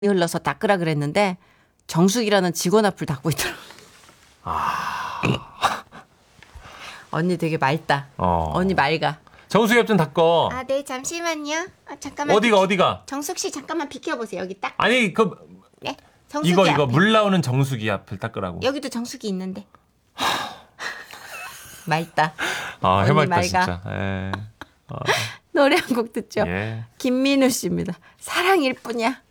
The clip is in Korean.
흘러서 닦으라 그랬는데 정숙이라는 직원 앞을 닦고 있더라고요. 언니 되게 맑다. 언니 맑아. 정수기 옆 좀 닦어. 아, 네, 잠시만요. 잠깐만. 어디가? 정숙 씨 잠깐만 비켜보세요. 여기 딱. 아니 네, 정숙이 이거 앞에. 물 나오는 정수기 앞을 닦으라고. 여기도 정숙이 있는데. 맑다. 아, 해맑다 맑아. 진짜. 노래 한 곡 듣죠. 예. 김민우 씨입니다. 사랑일 뿐이야.